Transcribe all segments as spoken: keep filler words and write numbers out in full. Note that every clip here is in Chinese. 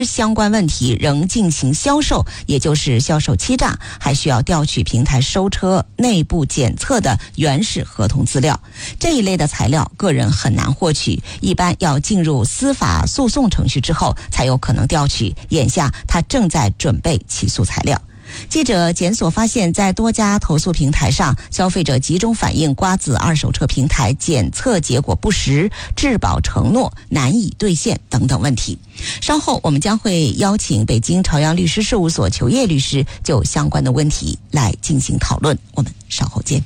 相关问题仍进行销售，也就是销售欺诈，还需要调取平台收车内部检测的原始合同资料。这一类的材料个人很难获取，一般要进入司法诉讼程序之后才有可能调取。眼下他正在准备起诉材料。记者检索发现，在多家投诉平台上，消费者集中反映瓜子二手车平台检测结果不实、质保承诺难以兑现等等问题。稍后我们将会邀请北京朝阳律师事务所求业律师就相关的问题来进行讨论。我们稍后见。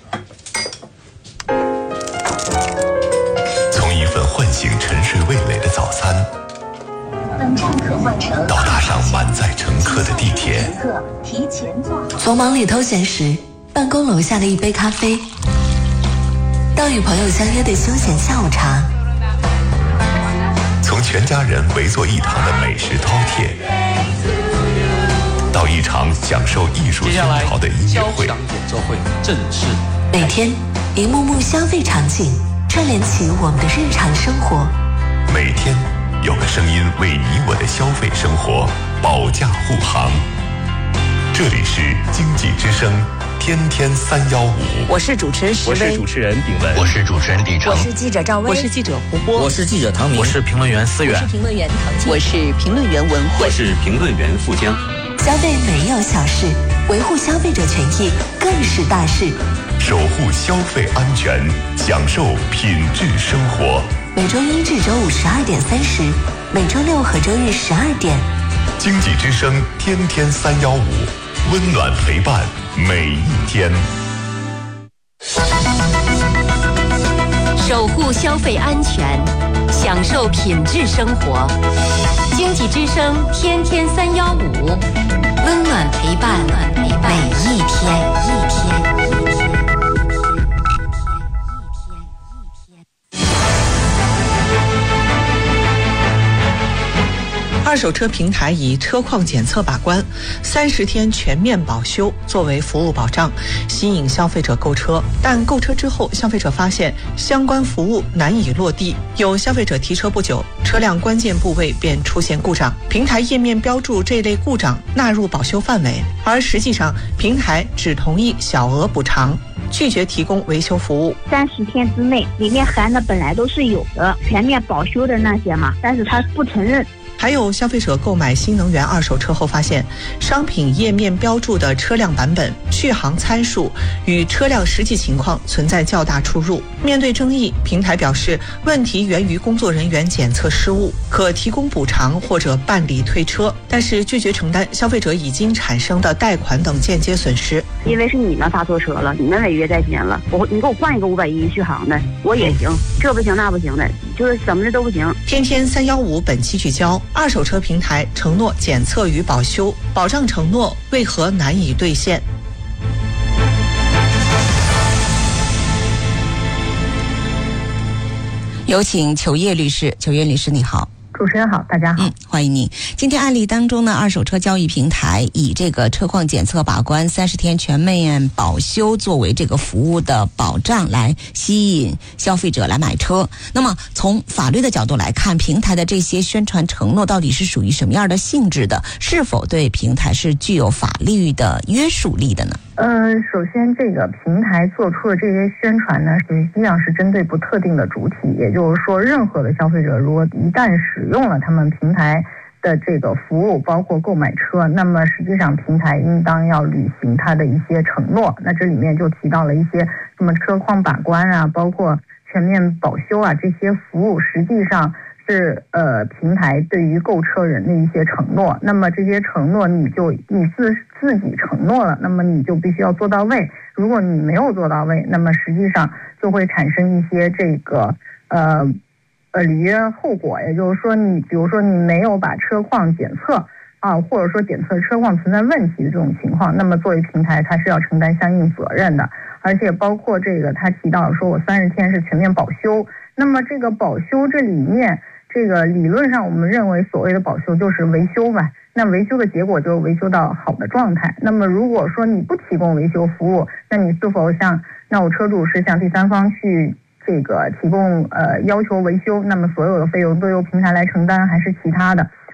从一份唤醒沉睡味蕾的早餐，到搭上满载乘客的地铁， 从忙里偷闲时办公楼下的一杯咖啡，到与朋友相约的休闲下午茶， 从全家人围坐一堂的美食饕餮，到一场享受艺术熏陶的音乐会， 演奏会正式。 每天一幕幕消费场景串联起我们的日常生活， 每天有个声音为你我的消费生活保驾护航。这里是经济之声天天三幺五， 我是主持人石我是主持人炳文， 我是主持人李成， 我是记者赵薇， 我是记者胡波， 我是记者唐明， 我是评论员思远， 我是评论员唐静， 我是评论员文慧， 我是评论员富江。 消费没有小事，维护消费者权益更是大事。 守护消费安全，享受品质生活。 每周一至周五十二点三十，每周六和周日十二点。 经济之声天天三幺五，温暖陪伴每一天。 守护消费安全，享受品质生活。经济之声天天三幺五，温暖陪伴每一天。一天。 二手车平台以车况检测把关，三十天全面保修作为服务保障，吸引消费者购车。但购车之后，消费者发现相关服务难以落地，有消费者提车不久，车辆关键部位便出现故障，平台页面标注这类故障纳入保修范围，而实际上平台只同意小额补偿，拒绝提供维修服务。 三十天之内，里面含的本来都是有的全面保修的那些嘛，但是他不承认。 还有消费者购买新能源二手车后发现，商品页面标注的车辆版本、续航参数与车辆实际情况存在较大出入。面对争议，平台表示问题源于工作人员检测失误，可提供补偿或者办理退车，但是拒绝承担消费者已经产生的贷款等间接损失。 因为是你们发错车了，你们违约在先了，我你给我换一个五百一续航的，我也行，这不行那不行的，就是怎么的都不行。 天天三幺五本期聚焦：二手车平台承诺检测与保修，保障承诺为何难以兑现？ 有请求业律师。求业律师你好。 主持人好，大家好。 嗯，欢迎你。今天案例当中呢，二手车交易平台以这个车况检测把关、三十天全面保修作为这个服务的保障，来吸引消费者来买车。那么从法律的角度来看，平台的这些宣传承诺到底是属于什么样的性质的？是否对平台是具有法律的约束力的呢？ 呃，首先这个平台做出的这些宣传呢，实际上是针对不特定的主体，也就是说，任何的消费者如果一旦使用了他们平台的这个服务，包括购买车，那么实际上平台应当要履行它的一些承诺。那这里面就提到了一些什么车况把关啊，包括全面保修啊，这些服务实际上是呃平台对于购车人的一些承诺。那么这些承诺你就你自自己承诺了，那么你就必须要做到位。如果你没有做到位，那么实际上就会产生一些这个呃呃履约后果。也就是说，你比如说你没有把车况检测啊，或者说检测车况存在问题的这种情况，那么作为平台它是要承担相应责任的。而且包括这个他提到说我三十天是全面保修，那么这个保修这里面这个理论上我们认为所谓的保修就是维修吧，那维修的结果就是维修到好的状态。那么如果说你不提供维修服务，那你是否向那我车主是向第三方去这个提供呃要求维修，那么所有的费用都由平台来承担，还是其他的？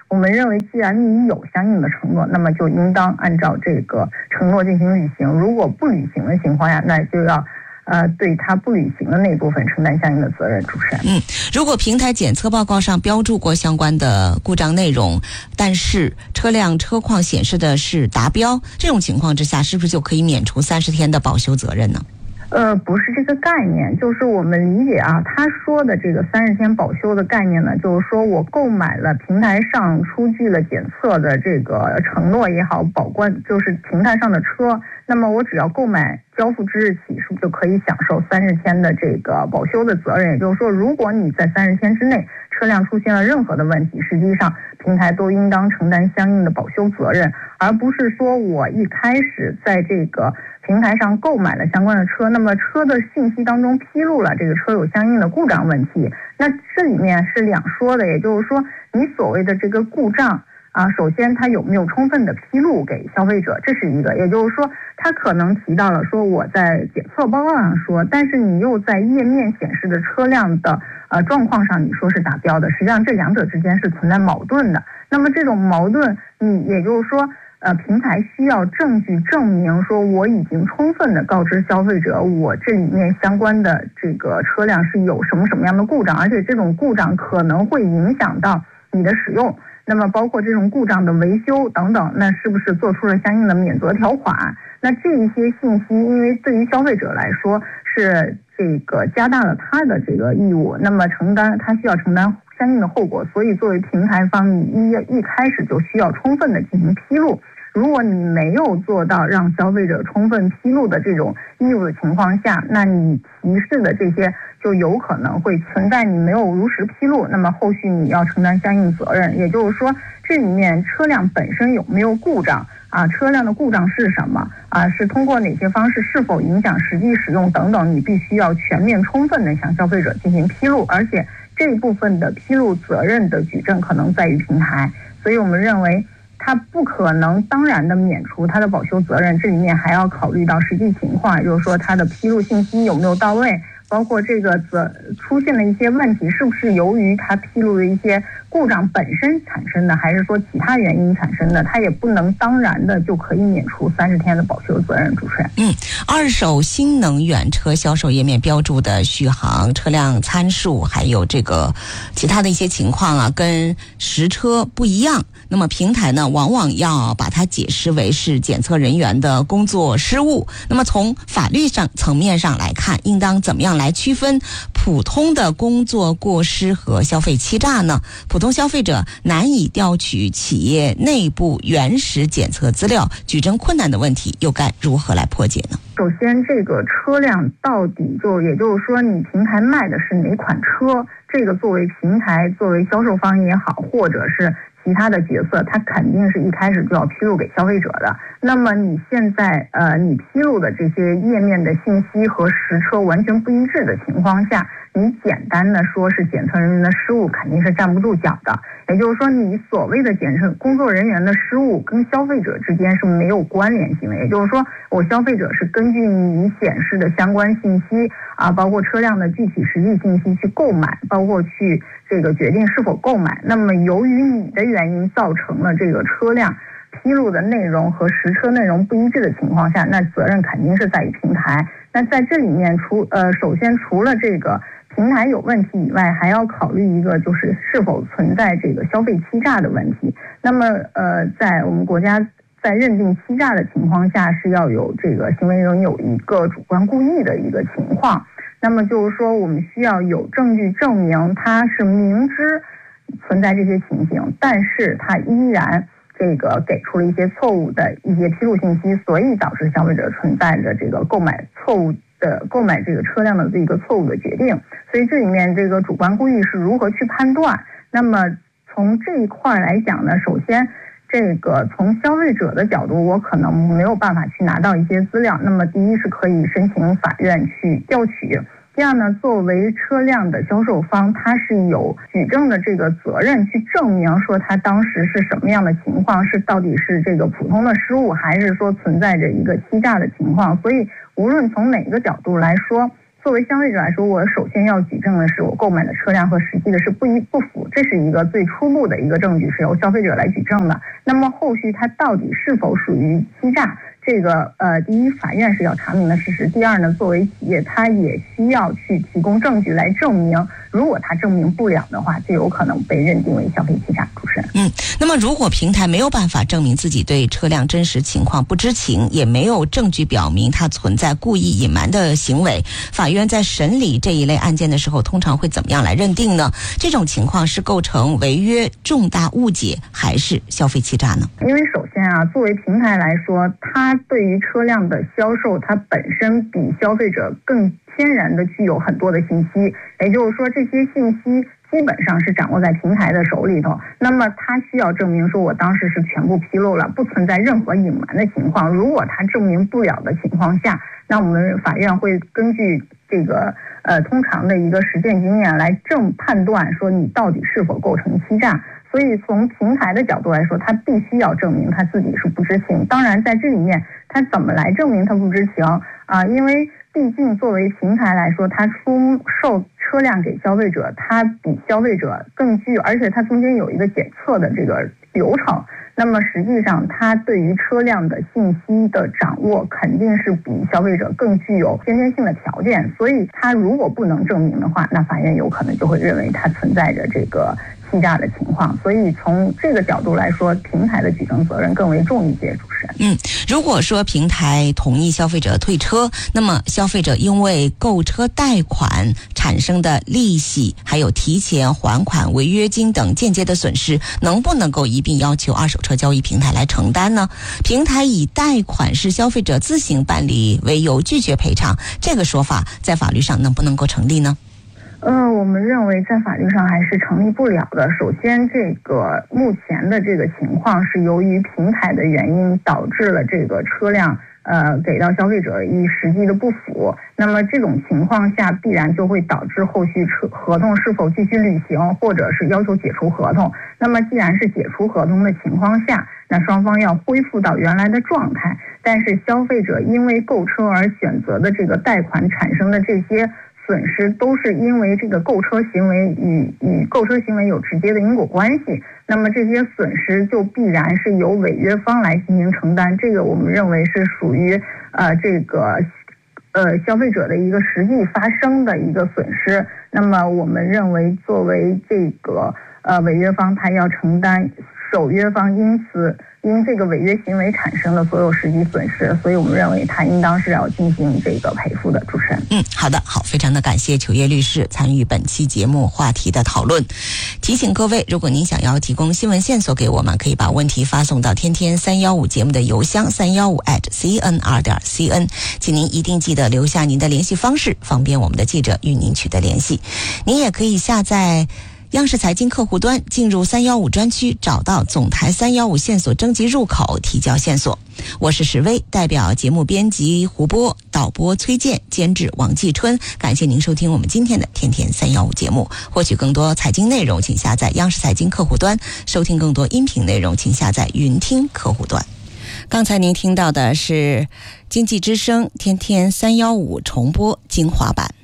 我们认为既然你有相应的承诺，那么就应当按照这个承诺进行履行。如果不履行的情况下，那就要呃对他不履行的那部分承担相应的责任。主持人， 嗯，如果平台检测报告上标注过相关的故障内容，但是车辆车况显示的是达标，这种情况之下，是不是就可以免除三十天的保修责任呢？ 呃，不是这个概念，就是我们理解啊，他说的这个三十天保修的概念呢，就是说我购买了平台上出具了检测的这个承诺也好，保关就是平台上的车，那么我只要购买交付之日起，是不是就可以享受三十天的这个保修的责任？也就是说，如果你在三十天之内车辆出现了任何的问题，实际上平台都应当承担相应的保修责任，而不是说我一开始在这个平台上购买了相关的车，那么车的信息当中披露了这个车有相应的故障问题，那这里面是两说的，也就是说你所谓的这个故障啊，首先它有没有充分的披露给消费者，这是一个，也就是说它可能提到了说我在检测报告上说，但是你又在页面显示的车辆的呃状况上你说是达标的，实际上这两者之间是存在矛盾的。那么这种矛盾，你也就是说呃，平台需要证据证明说我已经充分的告知消费者，我这里面相关的这个车辆是有什么什么样的故障，而且这种故障可能会影响到你的使用，那么包括这种故障的维修等等，那是不是做出了相应的免责条款？那这一些信息，因为对于消费者来说是这个加大了他的这个义务，那么承担他需要承担相应的后果，所以作为平台方，你一一开始就需要充分的进行披露。如果你没有做到让消费者充分披露的这种义务的情况下，那你提示的这些就有可能会存在你没有如实披露，那么后续你要承担相应责任。也就是说，这里面车辆本身有没有故障啊？车辆的故障是什么啊？是通过哪些方式？是否影响实际使用等等？你必须要全面充分的向消费者进行披露，而且这一部分的披露责任的举证可能在于平台，所以我们认为它不可能当然的免除它的保修责任，这里面还要考虑到实际情况，也就是说它的披露信息有没有到位，包括这个责出现的一些问题是不是由于它披露的一些故障本身产生的，还是说其他原因产生的，它也不能当然的就可以免除三十天的保修责任。主持人， 嗯，二手新能源车销售页面标注的续航、车辆参数，还有这个其他的一些情况啊，跟实车不一样。那么平台呢，往往要把它解释为是检测人员的工作失误。那么从法律上层面上来看，应当怎么样来区分普通的工作过失和消费欺诈呢？普通消费者难以调取企业内部原始检测资料，举证困难的问题又该如何来破解呢？ 首先，这个车辆到底就也就是说，你平台卖的是哪款车？这个作为平台、作为销售方也好，或者是其他的角色，它肯定是一开始就要披露给消费者的。那么你现在呃，你披露的这些页面的信息和实车完全不一致的情况下，你简单的说是检测人员的失误，肯定是站不住脚的。也就是说，你所谓的检测工作人员的失误跟消费者之间是没有关联性的。也就是说，我消费者是根据你显示的相关信息啊，包括车辆的具体实际信息去购买，包括去这个决定是否购买。那么由于你的原因造成了这个车辆披露的内容和实车内容不一致的情况下，那责任肯定是在于平台。那在这里面除呃，首先除了这个平台有问题以外，还要考虑一个就是是否存在这个消费欺诈的问题。那么呃，在我们国家在认定欺诈的情况下，是要有这个行为人有一个主观故意的一个情况。那么就是说，我们需要有证据证明他是明知存在这些情形，但是他依然这个给出了一些错误的一些披露信息，所以导致消费者存在着这个购买错误的购买这个车辆的这个错误的决定。所以这里面这个主观故意是如何去判断？那么从这一块来讲呢，首先这个从消费者的角度，我可能没有办法去拿到一些资料。那么第一是可以申请法院去调取。第二呢，作为车辆的销售方，他是有举证的这个责任去证明说他当时是什么样的情况，是到底是这个普通的失误，还是说存在着一个欺诈的情况。所以无论从哪个角度来说， 作为消费者来说，我首先要举证的是我购买的车辆和实际的是不一不符，这是一个最初步的一个证据，是由消费者来举证的。那么后续它到底是否属于欺诈，这个呃，第一，法院是要查明的事实；第二呢，作为企业，它也需要去提供证据来证明。如果它证明不了的话，就有可能被认定为消费欺诈。主持人， 嗯，那么如果平台没有办法证明自己对车辆真实情况不知情，也没有证据表明它存在故意隐瞒的行为，法院在审理这一类案件的时候，通常会怎么样来认定呢？这种情况是构成违约重大误解，还是消费欺诈呢？ 因为首先啊，作为平台来说，它对于车辆的销售，它本身比消费者更天然的具有很多的信息，也就是说这些信息基本上是掌握在平台的手里头，那么他需要证明说我当时是全部披露了，不存在任何隐瞒的情况。如果他证明不了的情况下，那我们法院会根据这个呃通常的一个实践经验来正判断说你到底是否构成欺诈。所以从平台的角度来说，他必须要证明他自己是不知情。当然在这里面他怎么来证明他不知情啊？因为毕竟作为平台来说，它出售车辆给消费者，它比消费者更具有，而且它中间有一个检测的这个流程。那么实际上它对于车辆的信息的掌握肯定是比消费者更具有先天性的条件，所以它如果不能证明的话，那法院有可能就会认为它存在着这个欺诈的情况。所以从这个角度来说，平台的举证责任更为重一些。主持人， 嗯，如果说平台同意消费者退车，那么消费者因为购车贷款产生的利息，还有提前还款、违约金等间接的损失，能不能够一并要求二手车交易平台来承担呢？平台以贷款是消费者自行办理为由拒绝赔偿，这个说法在法律上能不能够成立呢？ 呃，我们认为在法律上还是成立不了的。首先，这个目前的这个情况是由于平台的原因导致了这个车辆呃给到消费者与实际的不符。那么这种情况下，必然就会导致后续车合同是否继续履行，或者是要求解除合同。那么既然是解除合同的情况下，那双方要恢复到原来的状态。但是消费者因为购车而选择的这个贷款产生的这些损失，都是因为这个购车行为与与购车行为有直接的因果关系，那么这些损失就必然是由违约方来进行承担。这个我们认为是属于呃这个呃消费者的一个实际发生的一个损失。那么我们认为作为这个呃违约方，他要承担守约方因此因这个违约行为产生的所有实际损失，所以我们认为他应当是要进行这个赔付的。主持人， 嗯，好的，好，非常的感谢糗烨律师参与本期节目话题的讨论。提醒各位，如果您想要提供新闻线索给我们，可以把问题发送到天天三幺五节目的邮箱三幺五 at c n r 点 c n， 请您一定记得留下您的联系方式，方便我们的记者与您取得联系。您也可以下载央视财经客户端，进入三一五专区，找到总台三一五线索征集入口，提交线索。我是石薇，代表节目编辑胡波，导播崔健，监制王继春。感谢您收听我们今天的天天三一五节目。获取更多财经内容，请下载央视财经客户端；收听更多音频内容，请下载云听客户端。刚才您听到的是经济之声天天三一五重播精华版。